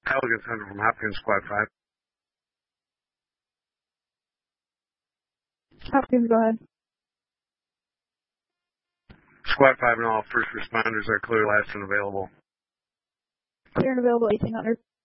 Halligan Center from Hopkins, Squad 5. Hopkins, go ahead. Squad 5 and all first responders are clear, last and available. Clear and available, 1800.